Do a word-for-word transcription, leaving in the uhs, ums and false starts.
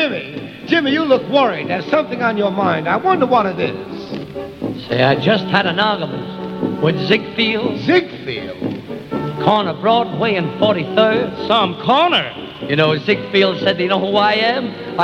Jimmy, Jimmy, you look worried. There's something on your mind. I wonder what it is. Say, I just had an argument with Ziegfeld. Ziegfeld? Corner Broadway and forty-third. Some corner. You know, Ziegfeld said, "Do you know who I am?